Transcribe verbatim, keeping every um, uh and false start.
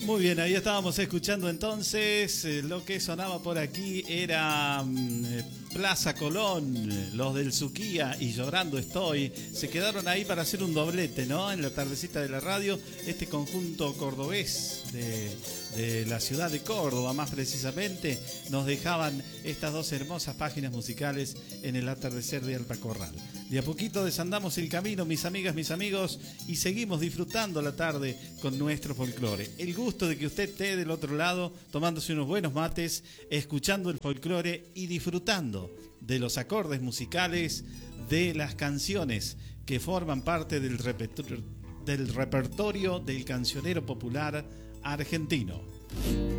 Muy bien, ahí estábamos escuchando entonces, eh, lo que sonaba por aquí era eh, Plaza Colón, los del Suquía y Llorando Estoy, se quedaron ahí para hacer un doblete, ¿no? En la tardecita de la radio, este conjunto cordobés de, de la ciudad de Córdoba, más precisamente, nos dejaban estas dos hermosas páginas musicales en el atardecer de Alpacorral. De a poquito desandamos el camino, mis amigas, mis amigos, y seguimos disfrutando la tarde con nuestro folclore. El gusto de que usted esté del otro lado, tomándose unos buenos mates, escuchando el folclore y disfrutando de los acordes musicales de las canciones que forman parte del, repertorio, del repertorio del cancionero popular argentino.